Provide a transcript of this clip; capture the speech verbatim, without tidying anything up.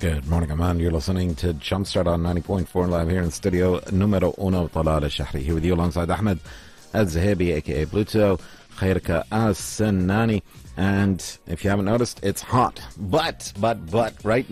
Good morning, Aman. You're listening to Jumpstart on ninety point four live here in studio numero uno, Talal Al-Shahri. Here with you alongside Ahmed Al-Zahabi, aka Bluto, Khairka As-Sinani. And if you haven't noticed, it's hot. But, but, but, right